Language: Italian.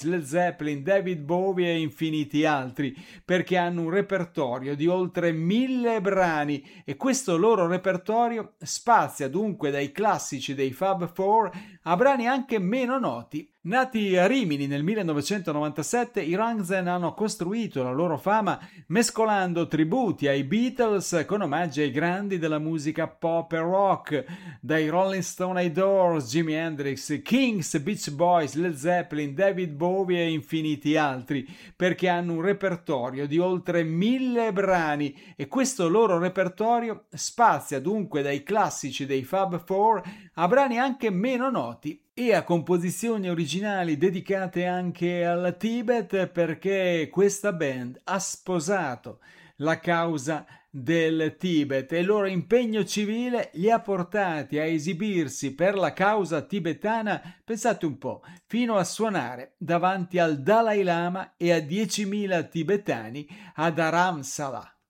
Led Zeppelin, David Bowie e infiniti altri, perché hanno un repertorio di oltre 1000 brani e questo loro repertorio spazia dunque dai classici dei Fab Four a brani anche meno noti. Nati a Rimini nel 1997, i Rammstein hanno costruito la loro fama mescolando tributi ai Beatles con omaggi ai grandi della musica pop e rock, dai Rolling Stone ai Doors, Jimi Hendrix, Kings, Beach Boys, Led Zeppelin, David Bowie e infiniti altri, perché hanno un repertorio di oltre 1000 brani e questo loro repertorio spazia dunque dai classici dei Fab Four a brani anche meno noti e a composizioni originali dedicate anche al Tibet, perché questa band ha sposato la causa del Tibet e il loro impegno civile li ha portati a esibirsi per la causa tibetana, pensate un po', fino a suonare davanti al Dalai Lama e a 10.000 tibetani a Dharamsala.